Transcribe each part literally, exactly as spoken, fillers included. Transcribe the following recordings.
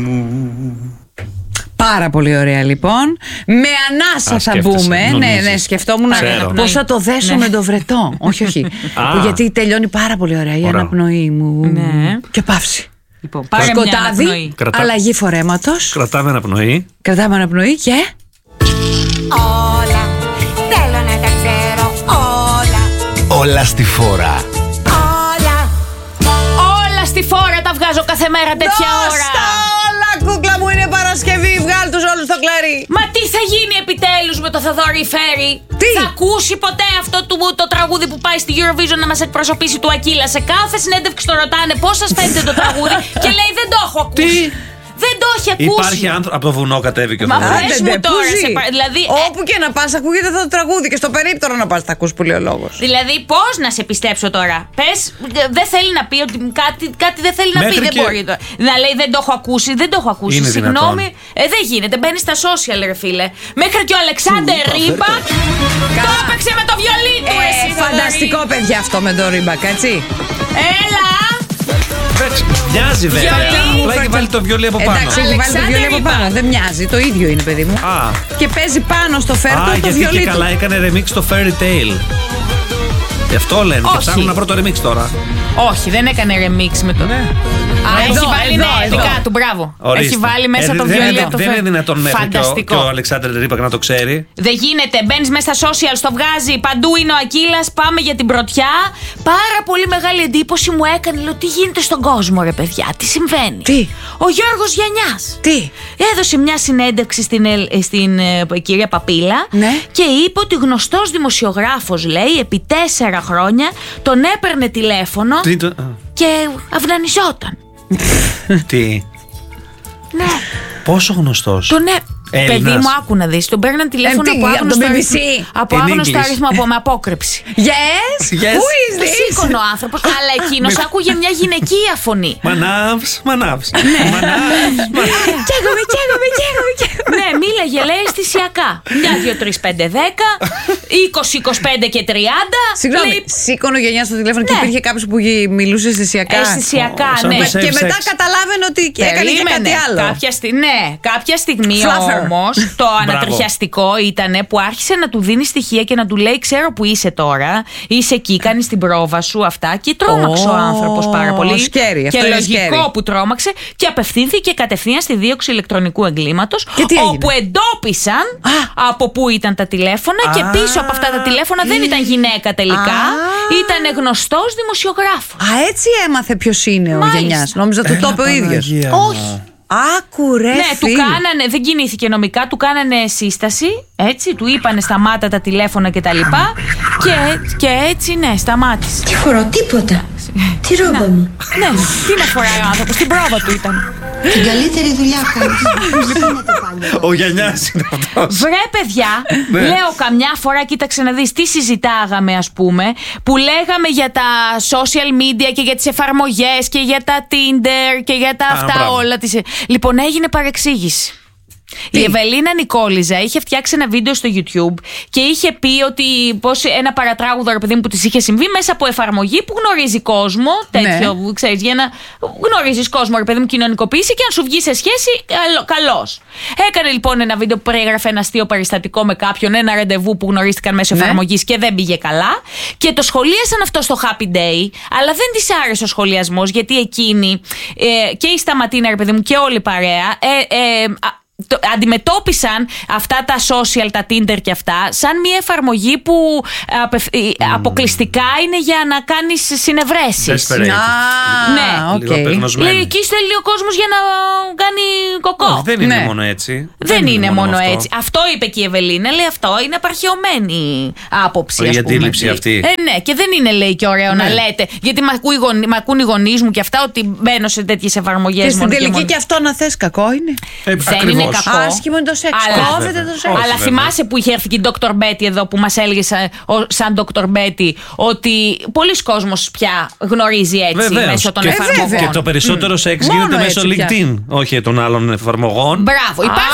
Πάρα πολύ ωραία λοιπόν. Με ανάσα. Α, θα μπούμε. Ναι, ναι, σκεφτόμουν πώς θα το δέσω, ναι, με το βρετό. Όχι, όχι. Γιατί τελειώνει πάρα πολύ ωραία η αναπνοή μου. Ναι. Και παύση. Λοιπόν, σκοτάδι, αλλαγή φορέματος. Κρατάμε αναπνοή. Κρατάμε αναπνοή και όλα θέλω να τα ξέρω όλα. Όλα στη φόρα. Όλα. Όλα στη φόρα τα βγάζω κάθε μέρα τέτοια ώρα. Κούκλα μου, είναι Παρασκευή, βγάλ τους όλους στο κλαρί. Μα τι θα γίνει επιτέλους με το Θοδωρή Φέρι? Τι? Θα ακούσει ποτέ αυτό το, το τραγούδι που πάει στη Eurovision να μας εκπροσωπήσει του Ακύλα? Σε κάθε συνέντευξη το ρωτάνε πώς σας φαίνεται το τραγούδι και λέει δεν το έχω ακούσει. Τι? Δεν το έχει ακούσει. Υπάρχει άνθρωπο από το βουνό κατέβηκε ο Μα πες μου τώρα σε, δηλαδή, όπου και να πας ακούγεται αυτό το τραγούδι. Και στο περίπτωρο να πας θα ακούς που λέει ο λόγος. Δηλαδή πώς να σε πιστέψω τώρα? Πες, δεν θέλει να πει ότι κάτι, κάτι δεν θέλει να Μέχρι πει. Και... Δεν μπορεί τώρα. Να λέει δεν το έχω ακούσει. Δεν το έχω ακούσει. Είναι Συγγνώμη. Ε, δεν γίνεται. Μπαίνει στα social, ρε φίλε. Μέχρι και ο Αλεξάνδερ Ρίμπακ το έπαιξε με το βιολί του. Ε, εσύ, φανταστικό παιδιά αυτό με το Ρίμπακ, έτσι. Έλα. Μοιάζει βέβαια. Απλά έχει βάλει το βιολί από πάνω. Εντάξει, έχει βάλει το βιολί από πάνω. Δεν μοιάζει, το ίδιο είναι, παιδί μου. Α. Και παίζει πάνω στο φέρτο το βιολί του. Γιατί και καλά έκανε remix το Fairy Tale. Γι' αυτό λένε. Και ψάχνουν να βρω το remix τώρα. Όχι, δεν έκανε remix με το. Ναι. Α, εδώ, έχει βάλει εδώ, ναι, εδώ. δικά του, μπράβο. Ορίστε. Έχει βάλει μέσα ε, το δεν, βιολί δεν, από το δεν είναι δυνατόν μέχρι και, και ο Αλεξάνδρ Ρίμπακ να το ξέρει. Δεν γίνεται. Μπαίνει μέσα στα social, το βγάζει. Παντού είναι ο Ακύλας. Πάμε για την πρωτιά. Πάρα πολύ μεγάλη εντύπωση μου έκανε. Λέω τι γίνεται στον κόσμο, ρε παιδιά, τι συμβαίνει. Τι? Ο Γιώργος Γιαννιάς. Τι? Έδωσε μια συνέντευξη στην, στην ε, κυρία Παπίλα, ναι, και είπε ότι γνωστός δημοσιογράφος, λέει, επί τέσσερα χρόνια τον έπαιρνε τηλέφωνο Τι το... και αυνανιζόταν. Τι? Ναι. Πόσο γνωστός? Τον έ... Έλληνας. Παιδί μου, άκου να δεις. Τον παίρναν τηλέφωνο ε, από άγνωστο αριθμό. Από In άγνωστο English. αριθμό, από με απόκρυψη. Yes, Yes. Who is Το this? σήκωνε ο άνθρωπος, αλλά εκείνος άκουγε μια γυναικεία φωνή. Μανάβς, μανάβς. Καίγομαι, καίγομαι, καίγομαι. Ναι, μίλαγε, λέει, αισθησιακά. Μια, δύο, τρεις, πέντε, δέκα, είκοσι, είκοσι πέντε και τριάντα. Συγγνώμη, σήκωνε ο Γενιάς στο τηλέφωνο και υπήρχε κάποιος που μιλούσε αισθησιακά. Αισθησιακά, σαν ναι. το Και μετά καταλάβαινε ότι έκανε και κάτι άλλο. Κάποια στιγμή, ναι, κάποια στιγμή Fluffer. όμως το ανατριχιαστικό ήταν που άρχισε να του δίνει στοιχεία και να του λέει: ξέρω που είσαι τώρα, είσαι εκεί, κάνεις την πρόβα σου, αυτά. Και τρόμαξε ο άνθρωπος πάρα πολύ. Σκέρι, αυτό και είναι λογικό σκέρι. που τρόμαξε και απευθύνθηκε κατευθείαν στη δίωξη ηλεκτρονικού εγκλήματος. Όπου εντόπισαν από πού ήταν τα τηλέφωνα και πίσω από αυτά τα τηλέφωνα δεν ήταν γυναίκα τελικά. Ήταν γνωστός δημοσιογράφος. Α, έτσι έμαθε ποιος είναι ο Γενιάς. Νόμιζα του το είπε ο ίδιος. Όχι. Άκου ρε Ναι, φίλε. του κάνανε, δεν κινήθηκε νομικά, του κάνανε σύσταση, έτσι, του είπανε σταμάτα τα τηλέφωνα και τα λοιπά και, και έτσι, ναι, σταμάτησε. Τι φορώ, τίποτα. Τη ρόμπα μου. Ναι, τι να φοράει ο άνθρωπος, την πρόβα του ήταν. Την καλύτερη δουλειά κάνεις. Ο Γιαννιάς είναι αυτός. Βρε παιδιά, λέω καμιά φορά, κοίταξε να δεις τι συζητάγαμε ας πούμε, που λέγαμε για τα social media και για τις εφαρμογές και για τα Tinder και για τα αυτά μπράβο. όλα τις... Λοιπόν, έγινε παρεξήγηση. Τι? Η Ευελίνα Νικόλιζα είχε φτιάξει ένα βίντεο στο YouTube και είχε πει ότι πώς ένα παρατράγουδο, ρε παιδί μου, που της είχε συμβεί μέσα από εφαρμογή που γνωρίζει κόσμο, τέτοιο, ναι, ξέρεις, για να γνωρίζεις κόσμο, ρε παιδί μου, κοινωνικοποίηση και αν σου βγει σε σχέση, καλώς. Έκανε λοιπόν ένα βίντεο που περιέγραφε ένα αστείο περιστατικό με κάποιον, ένα ραντεβού που γνωρίστηκαν μέσω, ναι, εφαρμογής και δεν πήγε καλά. Και το σχολίασαν αυτό στο Happy Day, αλλά δεν της άρεσε ο σχολιασμός, γιατί εκείνη ε, και η Σταματίνα, ρε παιδί μου, και όλη η παρέα. Ε, ε, Το, αντιμετώπισαν αυτά τα social, τα Tinder και αυτά σαν μια εφαρμογή που απευ, mm. αποκλειστικά είναι για να κάνεις συνευρέσεις. Ah, ναι, okay. Λέει εκεί στέλνει ο κόσμος για να κάνει κοκό. Όχι, δεν είναι, ναι, μόνο έτσι. Δεν, δεν είναι, είναι μόνο αυτό. έτσι. Αυτό είπε και η Ευελίνα. Λέει αυτό είναι απαρχαιωμένη άποψη. Η αντίληψη αυτή. Ε, ναι, και δεν είναι, λέει, και ωραίο, ναι, να λέτε. Γιατί μ' ακούν οι γονείς μου και αυτά ότι μπαίνω σε τέτοιες εφαρμογές. Και στην τελική και, και αυτό να θες κακό είναι. Ε, δεν είναι κακό. Άσχημο είναι το σεξ. Αλλά, κόβεται το σεξ. αλλά θυμάσαι που είχε έρθει και η ντόκτορ Μπέτι εδώ που μας έλεγε σαν, σαν ντόκτορ Μπέτι ότι πολλοί κόσμος πια γνωρίζει έτσι. Βεβαίως. Μέσω των και, εφαρμογών. Και το περισσότερο mm. σεξ γίνεται Μόνο μέσω LinkedIn, πια. Όχι των άλλων εφαρμογών. Μπράβο, υπάρχουν ah. και τέτοιες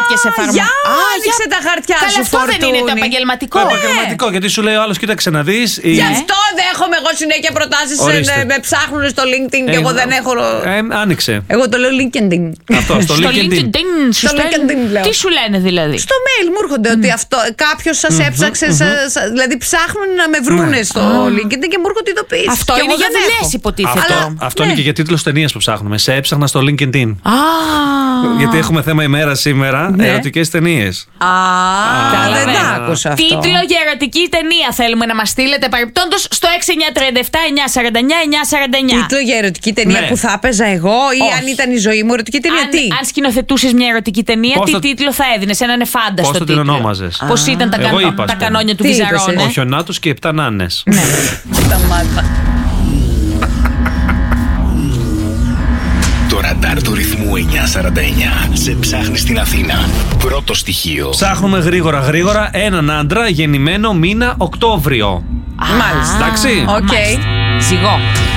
τέτοιες εφαρμογές. Άνοιξε τα χαρτιά Καλά, σου, αυτό δεν είναι το επαγγελματικό. Το επαγγελματικό, γιατί σου λέει ο άλλος, κοίταξε να δεις. Γι' αυτό δέχομαι εγώ συνέχεια προτάσεις. Με ψάχνουν στο LinkedIn και εγώ δεν έχω. Άνοιξε. Εγώ το λέω LinkedIn. Αυτό, στο LinkedIn. Τι σου λένε δηλαδή? Στο mail μου έρχονται ότι κάποιο σας έψαξε. Δηλαδή ψάχνουν να με βρούνε στο LinkedIn και μου έρχονται ειδοποιήσεις. Αυτό είναι για δουλειές, υποτίθεται. Αυτό είναι και για τίτλος ταινίας που ψάχνουμε. Σε έψαχνα στο LinkedIn. Γιατί έχουμε θέμα ημέρα σήμερα, ερωτικές ταινίες. Α, δεν τα άκουσα αυτό. Τίτλο για ερωτική ταινία θέλουμε να μας στείλετε παρεπτόντως στο έξι εννιά τρία επτά εννιά σαράντα εννιά εννιά σαράντα εννιά. Τίτλο για ερωτική ταινία που θα έπαιζα εγώ ή αν ήταν η ζωή μου ερωτική ταινία. Αν, τι? αν σκηνοθετούσες μια ερωτική ταινία, πώς τι το... τίτλο θα έδινες? Έναν εφάνταστο πώς τίτλο. Πώς την ονόμαζες? Πώς ήταν τα, κανο... τα κανόνια του Βυζαρώνε? Ο Χιονάτος και οι επτά νάνες. Ναι. Το ραντάρ του ρυθμού εννιακόσια σαράντα εννιά σε ψάχνει στην Αθήνα. Πρώτο στοιχείο. Ψάχνουμε γρήγορα γρήγορα έναν άντρα γεννημένο μήνα Οκτώβριο. Μάλιστα. Εντάξει. Οκ. Ζυγό.